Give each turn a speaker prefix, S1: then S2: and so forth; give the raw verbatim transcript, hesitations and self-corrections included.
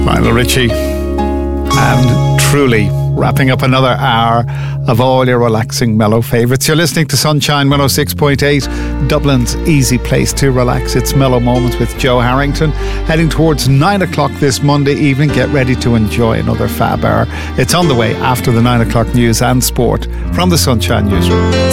S1: Lionel Richie. And truly wrapping up another hour of all your relaxing mellow favourites. You're listening to Sunshine one oh six point eight, Dublin's easy place to relax. It's Mellow Moments with Joe Harrington. Heading towards nine o'clock this Monday evening. Get ready to enjoy another fab hour. It's on the way after the nine o'clock news and sport from the Sunshine Newsroom.